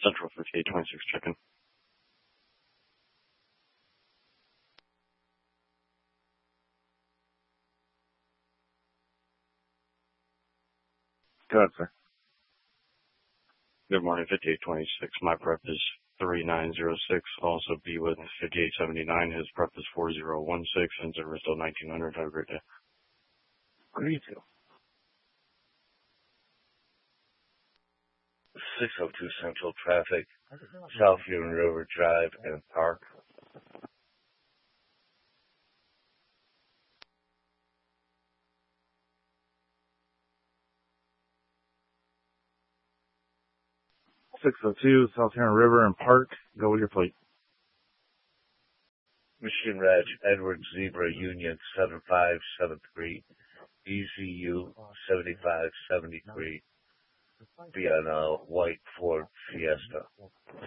Central 5826 check-in. Go ahead, sir. Good morning, 5826. My prep is 3906. Also be with 5879. His prep is 4016 and zero still 1900. Have a great day. Agree to. 602 Central traffic, South Huron River Drive and Park. South Huron River and Park. Go with your plate. Michigan Reg, Edward Zebra Union 7573, EZU 7573, be on a white Ford Fiesta.